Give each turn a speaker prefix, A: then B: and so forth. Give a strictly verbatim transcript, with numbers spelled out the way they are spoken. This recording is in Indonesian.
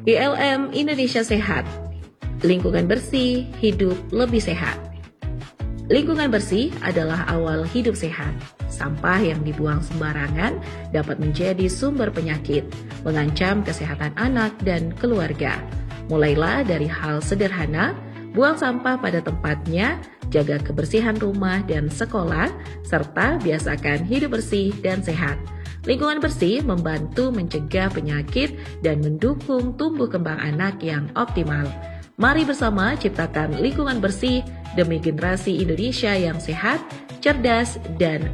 A: I L M Indonesia Sehat. Lingkungan bersih, hidup lebih sehat. Lingkungan bersih adalah awal hidup sehat. Sampah yang dibuang sembarangan dapat menjadi sumber penyakit, mengancam kesehatan anak dan keluarga. Mulailah dari hal sederhana, buang sampah pada tempatnya, jaga kebersihan rumah dan sekolah, serta biasakan hidup bersih dan sehat. Lingkungan bersih membantu mencegah penyakit dan mendukung tumbuh kembang anak yang optimal. Mari bersama ciptakan lingkungan bersih demi generasi Indonesia yang sehat, cerdas, dan